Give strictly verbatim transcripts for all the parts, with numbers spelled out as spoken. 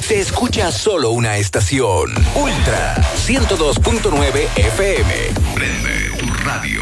se escucha solo una estación. Ultra ciento dos punto nueve F M. Prende tu radio.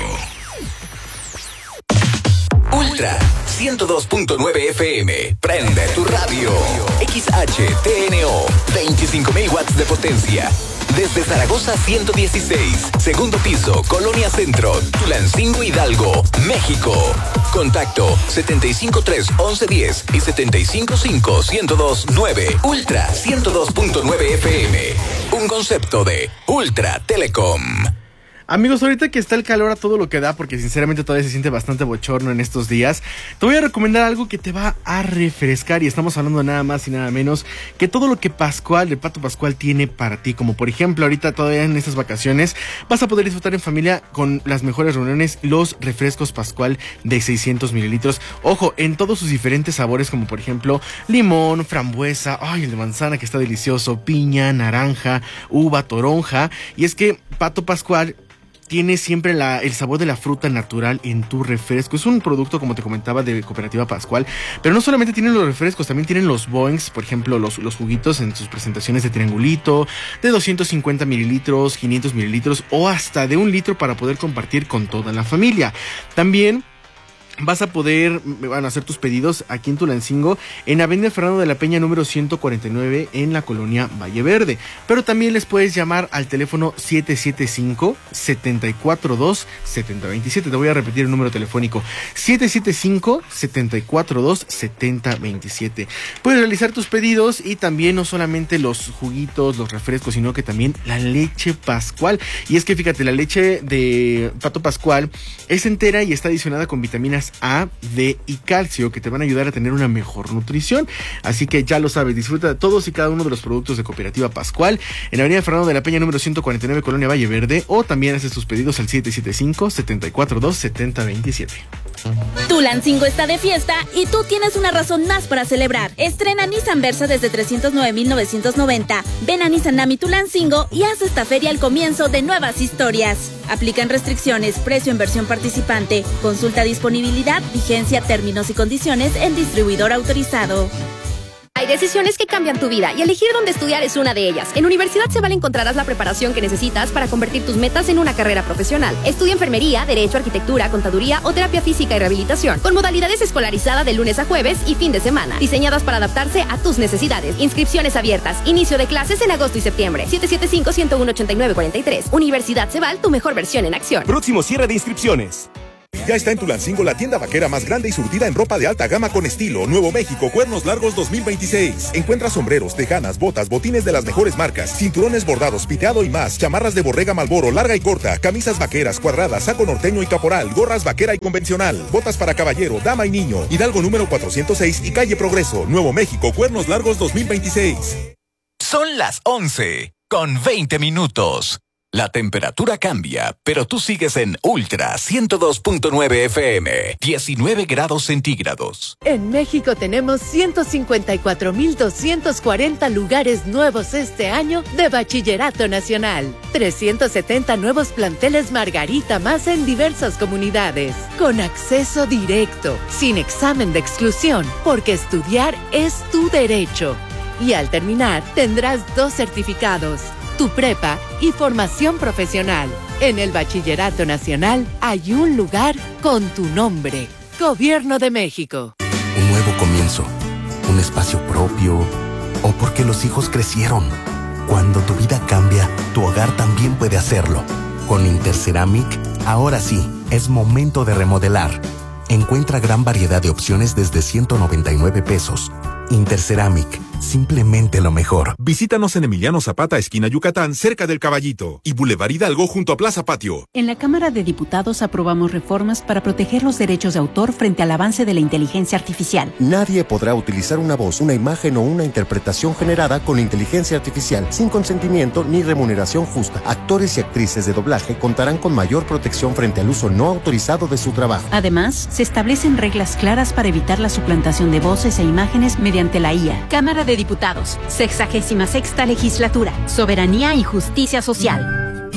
Ultra ciento dos punto nueve F M. Prende tu radio. X H T N O. veinticinco mil watts de potencia. Desde Zaragoza ciento dieciséis, segundo piso, Colonia Centro, Tulancingo, Hidalgo, México. Contacto setenta y cinco tres once diez y setenta y cinco cinco ciento dos nueve. Ultra ciento dos punto nueve F M. Un concepto de Ultra Telecom. Amigos, ahorita que está el calor a todo lo que da, porque sinceramente todavía se siente bastante bochorno en estos días, te voy a recomendar algo que te va a refrescar, y estamos hablando nada más y nada menos que todo lo que Pascual, el Pato Pascual, tiene para ti. Como por ejemplo, ahorita todavía en estas vacaciones vas a poder disfrutar en familia con las mejores reuniones, los refrescos Pascual de seiscientos mililitros. Ojo, en todos sus diferentes sabores, como por ejemplo limón, frambuesa, ay, el de manzana que está delicioso, piña, naranja, uva, toronja. Y es que Pato Pascual tiene siempre la, el sabor de la fruta natural en tu refresco. Es un producto, como te comentaba, de Cooperativa Pascual. Pero no solamente tienen los refrescos, también tienen los boings, por ejemplo, los, los juguitos en sus presentaciones de triangulito, de doscientos cincuenta mililitros, quinientos mililitros o hasta de un litro para poder compartir con toda la familia. También vas a poder, bueno, hacer tus pedidos aquí en Tulancingo, en Avenida Fernando de la Peña número ciento cuarenta y nueve, en la colonia Valle Verde. Pero también les puedes llamar al teléfono siete siete cinco, siete cuatro dos, siete cero dos siete. Te voy a repetir el número telefónico: siete siete cinco, siete cuatro dos, siete cero dos siete. Puedes realizar tus pedidos, y también no solamente los juguitos, los refrescos, sino que también la leche Pascual. Y es que fíjate, la leche de Pato Pascual es entera y está adicionada con vitaminas A, D y calcio, que te van a ayudar a tener una mejor nutrición. Así que ya lo sabes, disfruta de todos y cada uno de los productos de Cooperativa Pascual en Avenida Fernando de la Peña número ciento cuarenta y nueve, Colonia Valle Verde, o también haces tus pedidos al siete siete cinco, siete cuatro dos, siete cero dos siete. Tulancingo está de fiesta y tú tienes una razón más para celebrar. Estrena Nissan Versa desde trescientos nueve mil novecientos noventa. Ven a Nissan Nami Tulancingo y haz esta feria el comienzo de nuevas historias. Aplican restricciones, precio en versión participante. Consulta disponibilidad, vigencia, términos y condiciones en distribuidor autorizado. Hay decisiones que cambian tu vida y elegir dónde estudiar es una de ellas. En Universidad Ceval encontrarás la preparación que necesitas para convertir tus metas en una carrera profesional. Estudia enfermería, derecho, arquitectura, contaduría o terapia física y rehabilitación, con modalidades escolarizadas de lunes a jueves y fin de semana, diseñadas para adaptarse a tus necesidades. Inscripciones abiertas. Inicio de clases en agosto y septiembre. siete siete cinco, uno uno, ocho nueve cuatro tres. Universidad Ceval, tu mejor versión en acción. Próximo cierre de inscripciones. Ya está en Tulancingo la tienda vaquera más grande y surtida en ropa de alta gama con estilo. Nuevo México, Cuernos Largos dos mil veintiséis. Encuentra sombreros, tejanas, botas, botines de las mejores marcas, cinturones bordados, piteado y más, chamarras de borrega Marlboro larga y corta, camisas vaqueras, cuadradas, saco norteño y caporal, gorras vaquera y convencional, botas para caballero, dama y niño. Hidalgo número cuatrocientos seis y calle Progreso. Nuevo México, Cuernos Largos dos mil veintiséis. Son las once con veinte minutos. La temperatura cambia, pero tú sigues en Ultra ciento dos punto nueve F M, diecinueve grados centígrados. En México tenemos ciento cincuenta y cuatro mil doscientos cuarenta lugares nuevos este año de Bachillerato Nacional. trescientos setenta nuevos planteles Margarita más en diversas comunidades. Con acceso directo, sin examen de exclusión, porque estudiar es tu derecho. Y al terminar, tendrás dos certificados: tu prepa y formación profesional. En el Bachillerato Nacional hay un lugar con tu nombre. Gobierno de México. Un nuevo comienzo, un espacio propio, o porque los hijos crecieron. Cuando tu vida cambia, tu hogar también puede hacerlo. Con Interceramic, ahora sí, es momento de remodelar. Encuentra gran variedad de opciones desde ciento noventa y nueve pesos. Interceramic, simplemente lo mejor. Visítanos en Emiliano Zapata, esquina Yucatán, cerca del Caballito, y Boulevard Hidalgo junto a Plaza Patio. En la Cámara de Diputados aprobamos reformas para proteger los derechos de autor frente al avance de la inteligencia artificial. Nadie podrá utilizar una voz, una imagen o una interpretación generada con inteligencia artificial sin consentimiento ni remuneración justa. Actores y actrices de doblaje contarán con mayor protección frente al uso no autorizado de su trabajo. Además, se establecen reglas claras para evitar la suplantación de voces e imágenes mediante la I A. Cámara de Diputados, sexagésima sexta legislatura, soberanía y justicia social.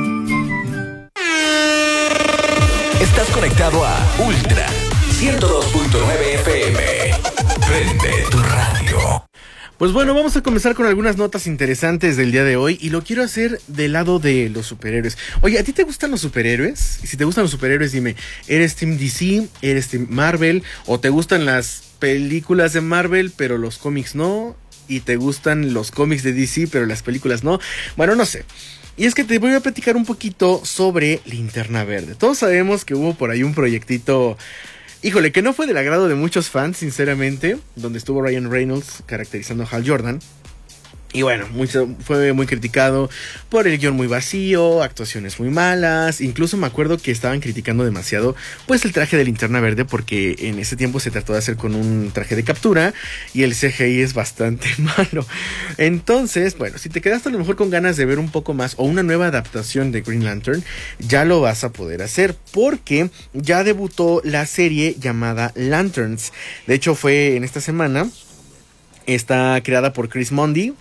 Estás conectado a Ultra ciento dos punto nueve F M. Prende tu radio. Pues bueno, vamos a comenzar con algunas notas interesantes del día de hoy y lo quiero hacer del lado de los superhéroes. Oye, ¿a ti te gustan los superhéroes? Y si te gustan los superhéroes, dime, ¿eres Team D C? ¿Eres Team Marvel? ¿O te gustan las películas de Marvel pero los cómics no? ¿Y te gustan los cómics de D C pero las películas no? Bueno, no sé. Y es que te voy a platicar un poquito sobre Linterna Verde. Todos sabemos que hubo por ahí un proyectito, híjole, que no fue del agrado de muchos fans, sinceramente, donde estuvo Ryan Reynolds caracterizando a Hal Jordan. Y bueno, mucho, fue muy criticado por el guión muy vacío, actuaciones muy malas. Incluso me acuerdo que estaban criticando demasiado pues el traje de Linterna Verde, porque en ese tiempo se trató de hacer con un traje de captura y el C G I es bastante malo. Entonces, bueno, si te quedaste a lo mejor con ganas de ver un poco más o una nueva adaptación de Green Lantern, ya lo vas a poder hacer, porque ya debutó la serie llamada Lanterns. De hecho, fue en esta semana. Está creada por Chris Mundy.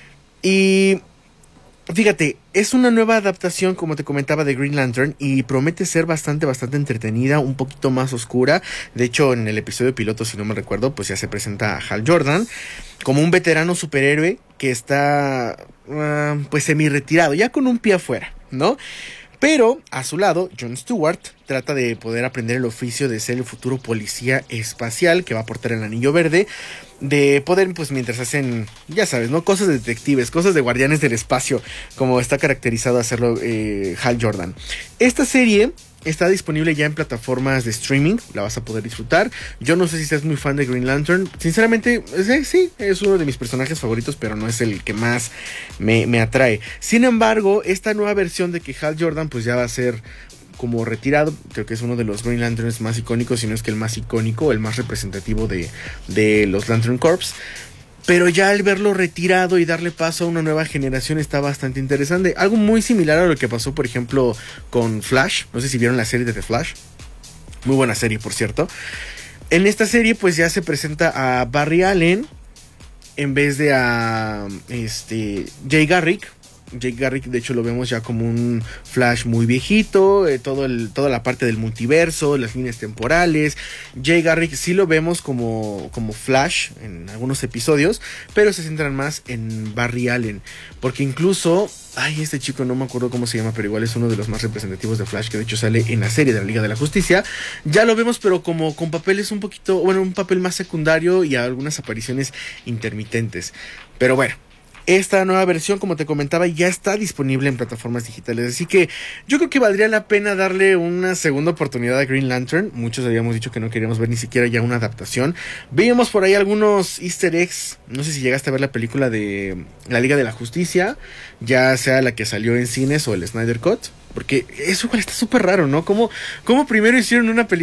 Y fíjate, es una nueva adaptación, como te comentaba, de Green Lantern. Y promete ser bastante, bastante entretenida, un poquito más oscura. De hecho, en el episodio piloto, si no me recuerdo, pues ya se presenta a Hal Jordan como un veterano superhéroe que está uh, pues semi-retirado, ya con un pie afuera, ¿no? Pero a su lado, Jon Stewart trata de poder aprender el oficio de ser el futuro policía espacial que va a portar el anillo verde, de poder, pues mientras hacen, ya sabes, ¿no? Cosas de detectives, cosas de guardianes del espacio, como está caracterizado hacerlo eh, Hal Jordan. Esta serie está disponible ya en plataformas de streaming, la vas a poder disfrutar. Yo no sé si estás muy fan de Green Lantern, sinceramente, sí, sí, es uno de mis personajes favoritos, pero no es el que más me, me atrae. Sin embargo, esta nueva versión de que Hal Jordan pues ya va a ser como retirado, creo que es uno de los Green Lanterns más icónicos, si no es que el más icónico, el más representativo de, de los Lantern Corps. Pero ya al verlo retirado y darle paso a una nueva generación está bastante interesante. Algo muy similar a lo que pasó, por ejemplo, con Flash. No sé si vieron la serie de The Flash. Muy buena serie, por cierto. En esta serie pues ya se presenta a Barry Allen en vez de a este, Jay Garrick. Jay Garrick, de hecho, lo vemos ya como un Flash muy viejito, eh, todo el, toda la parte del multiverso, las líneas temporales. Jay Garrick sí lo vemos como, como Flash en algunos episodios, pero se centran más en Barry Allen, porque incluso, ay, este chico no me acuerdo cómo se llama, pero igual es uno de los más representativos de Flash, que de hecho sale en la serie de la Liga de la Justicia. Ya lo vemos, pero como con papeles un poquito, bueno, un papel más secundario y algunas apariciones intermitentes. Pero bueno, esta nueva versión, como te comentaba, ya está disponible en plataformas digitales. Así que yo creo que valdría la pena darle una segunda oportunidad a Green Lantern. Muchos habíamos dicho que no queríamos ver ni siquiera ya una adaptación. Veíamos por ahí algunos easter eggs. No sé si llegaste a ver la película de la Liga de la Justicia, ya sea la que salió en cines o el Snyder Cut. Porque eso igual está súper raro, ¿no? Como, como primero hicieron una película